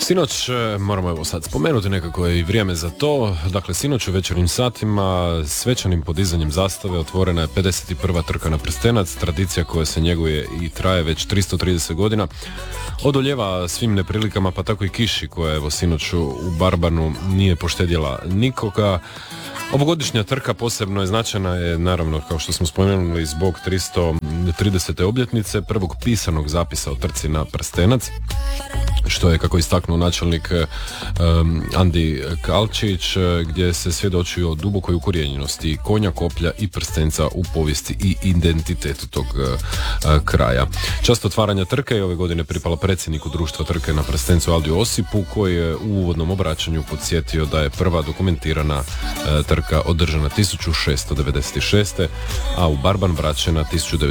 Sinoć, moramo evo sad spomenuti, nekako je i vrijeme za to. Dakle, sinoć u večernjim satima svečanim podizanjem zastave otvorena je 51. trka na prstenac, tradicija koja se njeguje i traje već 330 godina. Odoljeva svim neprilikama, pa tako i kiši koja evo sinoć u Barbanu nije poštedjela nikoga. Ovogodišnja trka posebno je značajna, je naravno, kao što smo spomenuli, zbog 330. obljetnice prvog pisanog zapisa o trci na prstenac, što je, kako istaknuo načelnik Andi Kalčić, gdje se svjedoči o dubokoj ukorijenjenosti konja, koplja i prstenca u povijesti i identitetu tog kraja. Čast otvaranja trke je ove godine pripala predsjedniku društva trke na prstencu Aldiju Osipu, koji je u uvodnom obraćanju podsjetio da je prva dokumentirana trka održana 1696. a u Barban vraćena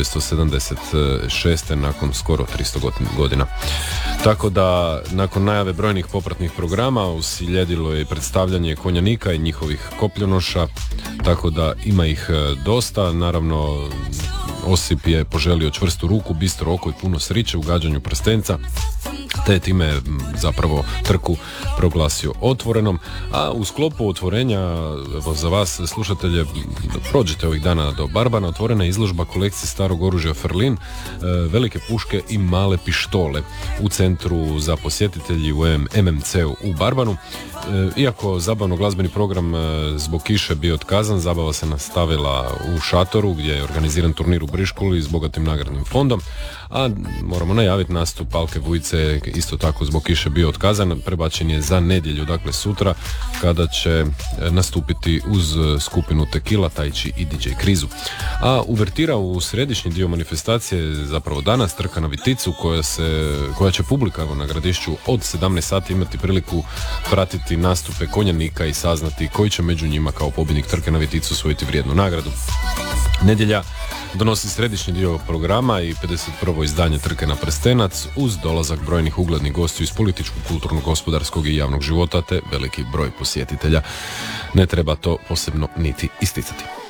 1976. nakon skoro 300 godina. Tako da, nakon najave brojnih popratnih programa, uslijedilo je predstavljanje konjanika i njihovih kopljonoša, tako da ima ih dosta. Naravno, Osip je poželio čvrstu ruku, bistro oko i puno sreće u gađanju prstenca, te time zapravo trku proglasio otvorenom. A u sklopu otvorenja, evo za vas slušatelje, prođete ovih dana do Barbana, otvorena je izložba kolekcije starog oružja Ferlin, velike puške i male pištole u centru za posjetitelji u MMC-u u Barbanu. Iako zabavno glazbeni program zbog kiše bio otkazan, zabava se nastavila u šatoru gdje je organiziran turnir u Briškuli s bogatim nagradnim fondom, a moramo najaviti nastup Alke Vujice, isto tako zbog kiše bio otkazan, prebačen je za nedjelju, dakle sutra, kada će nastupiti uz skupinu Tequila, Tajči i DJ Krizu. A uvertira u središnji dio manifestacije zapravo danas, trka na Viticu, koja će publika na Gradišću od 17 sati imati priliku pratiti nastupe konjanika i saznati koji će među njima kao pobjednik trke na Viticu osvojiti vrijednu nagradu. Nedjelja donosi središnji dio programa i 51. izdanje trke na prstenac uz dolazak brojnih uglednih gostiju iz političkog, kulturnog, gospodarskog i javnog života te veliki broj posjetitelja. Ne treba to posebno niti isticati.